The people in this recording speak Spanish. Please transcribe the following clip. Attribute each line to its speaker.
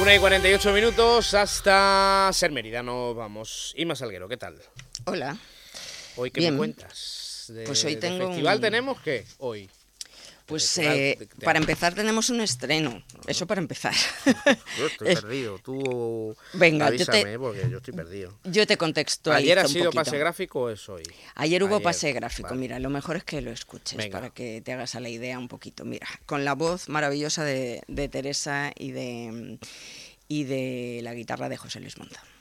Speaker 1: 1:48 hasta Ser Mérida. Nos vamos. Inma Salguero, ¿qué tal?
Speaker 2: Hola.
Speaker 1: ¿Hoy qué me cuentas?
Speaker 2: Pues hoy tengo
Speaker 1: festival tenemos qué hoy?
Speaker 2: Pues para empezar tenemos un estreno, eso para empezar.
Speaker 1: Yo estoy perdido, tú
Speaker 2: venga,
Speaker 1: avísame porque yo estoy perdido.
Speaker 2: Yo te contextualizo
Speaker 1: ¿Ayer ha
Speaker 2: un
Speaker 1: sido
Speaker 2: poquito.
Speaker 1: pase gráfico o es hoy?
Speaker 2: Ayer hubo pase gráfico,
Speaker 1: vale.
Speaker 2: mira, lo mejor es que lo escuches.
Speaker 1: Venga.
Speaker 2: Para que te hagas a la idea un poquito. Mira, con la voz maravillosa de Teresa y de la guitarra de José Luis Monza.